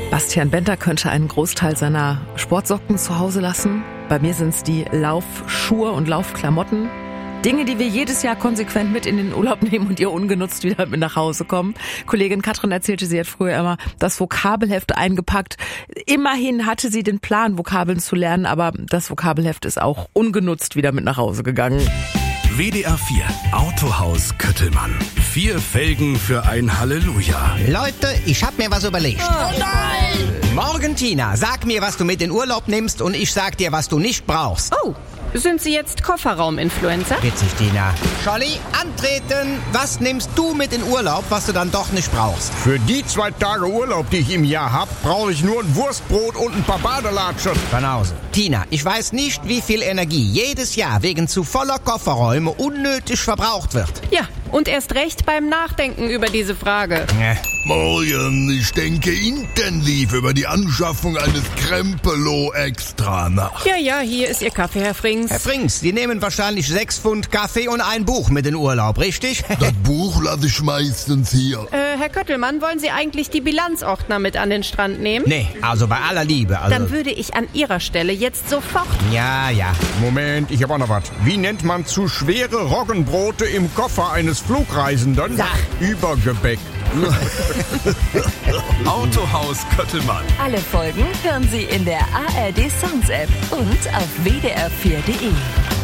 Bastian Bender könnte einen Großteil seiner Sportsocken zu Hause lassen. Bei mir sind es die Laufschuhe und Laufklamotten. Dinge, die wir jedes Jahr konsequent mit in den Urlaub nehmen und ihr ungenutzt wieder mit nach Hause kommen. Kollegin Katrin erzählte, sie hat früher immer das Vokabelheft eingepackt. Immerhin hatte sie den Plan, Vokabeln zu lernen, aber das Vokabelheft ist auch ungenutzt wieder mit nach Hause gegangen. WDR 4 Autohaus Köttelmann. 4 Felgen für ein Halleluja. Leute, ich hab mir was überlegt. Oh nein! Morgen, Tina, sag mir, was du mit in Urlaub nimmst und ich sag dir, was du nicht brauchst. Oh, sind Sie jetzt Kofferraum-Influencer? Witzig, Tina. Scholli, antreten. Was nimmst du mit in Urlaub, was du dann doch nicht brauchst? Für die 2 Tage Urlaub, die ich im Jahr hab, brauche ich nur ein Wurstbrot und ein paar Badelatschen. Von Hause. Tina, ich weiß nicht, wie viel Energie jedes Jahr wegen zu voller Kofferräume unnötig verbraucht wird. Ja, und erst recht beim Nachdenken über diese Frage. Morgen, ich denke intensiv über die Anschaffung eines Krempelo extra nach. Ja, hier ist Ihr Kaffee, Herr Frings. Herr Frings, die nehmen wahrscheinlich 6 Pfund Kaffee und ein Buch mit in Urlaub, richtig? Das Buch lasse ich meistens hier. Herr Köttelmann, wollen Sie eigentlich die Bilanzordner mit an den Strand nehmen? Nee, also bei aller Liebe. Dann würde ich an Ihrer Stelle jetzt sofort... Ja. Moment, ich hab auch noch was. Wie nennt man zu schwere Roggenbrote im Koffer eines Flugreisenden? Sag. Übergebäck. Autohaus Köttelmann. Alle Folgen hören Sie in der ARD Sounds App und auf WDR4.de.